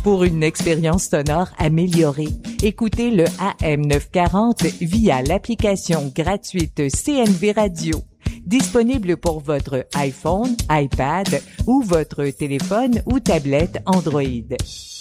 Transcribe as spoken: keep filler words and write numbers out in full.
Pour une expérience sonore améliorée, écoutez le A M neuf cent quarante via l'application gratuite C N V Radio. Disponible pour votre iPhone, iPad ou votre téléphone ou tablette Android.